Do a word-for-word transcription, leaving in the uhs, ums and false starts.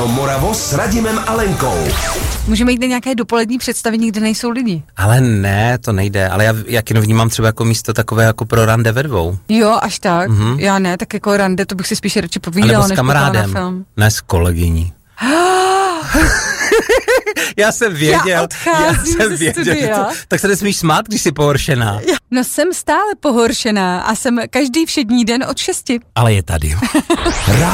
Moravo s Radimem a Lenkou. Můžeme jít na nějaké dopolední představení, kde nejsou lidi. Ale ne, to nejde, ale já, já kino vnímám třeba jako místo takové jako pro rande ve dvou. Jo, až tak. Mhm. Já ne, tak jako rande, to bych si spíš radši A nebo povídala, s než koukala na kamarádem, film. ne s kolegyní. Já jsem věděl, Já odcházím jsem ze věděl, studia. to, tak se nesmíš smát, když jsi pohoršená. No jsem stále pohoršená a jsem každý všední den od šesti. Ale je tady.